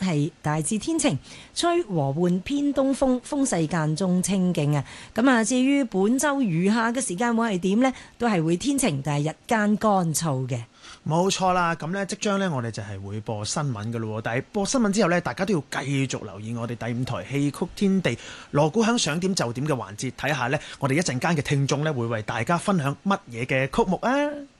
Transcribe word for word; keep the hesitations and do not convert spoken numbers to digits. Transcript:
係大致天晴，吹和緩偏東風，風勢間中清勁啊。咁啊，至於本週餘下嘅時間會係點呢？都係會天晴，但係日間乾燥嘅。 冇錯啦，咁呢，即將呢，我哋就係會播新聞㗎咯喎。但係播新聞之後呢，大家都要繼續留意我哋第五台戲曲天地鑼鼓響想點就點嘅環節，睇下呢，我哋一陣間嘅聽眾呢，會為大家分享乜嘢嘅曲目啊！